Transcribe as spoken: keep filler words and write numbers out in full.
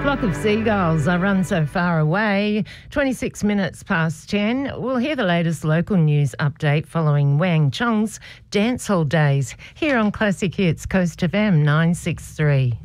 Flock of seagulls are run so far away. twenty-six minutes past ten. We'll hear the latest local news update following Wang Chong's Dancehall Days here on Classic Hits Coast F M nine six three.